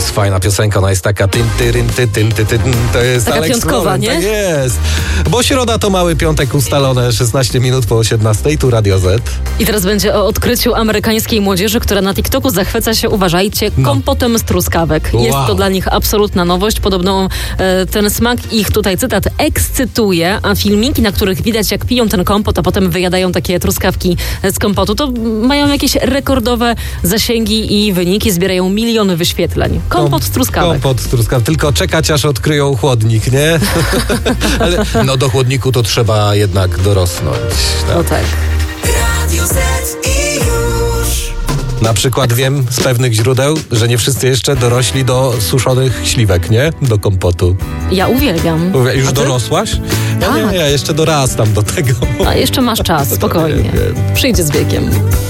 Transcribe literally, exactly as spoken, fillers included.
jest fajna piosenka, ona jest taka tyn, tyryn, ty, tyn, ty, tyn, to jest taka Alex piątkowa, Roman, nie? Tak jest. Bo środa to mały piątek ustalone, szesnaście minut po osiemnastej, tu Radio Z. I teraz będzie o odkryciu amerykańskiej młodzieży, która na TikToku zachwyca się, uważajcie, kompotem z truskawek. Wow. Jest to dla nich absolutna nowość. Podobno e, ten smak ich, tutaj cytat, ekscytuje, a filmiki, na których widać, jak piją ten kompot, a potem wyjadają takie truskawki z kompotu, to mają jakieś rekordowe zasięgi i wyniki, zbierają miliony wyświetleń. Kompot z truskawek. Kompot z truskawek, tylko czekać, aż odkryją chłodnik, nie? Ale no do chłodniku to trzeba jednak dorosnąć. Tak? No tak. Radio Z i już. Na przykład wiem z pewnych źródeł, że nie wszyscy jeszcze dorośli do suszonych śliwek, nie? Do kompotu. Ja uwielbiam. Mówię, już A ty? dorosłaś? Ja Tak. nie, ja jeszcze dorastam do tego. A jeszcze masz czas, spokojnie. Wiem, wiem. Przyjdzie z wiekiem.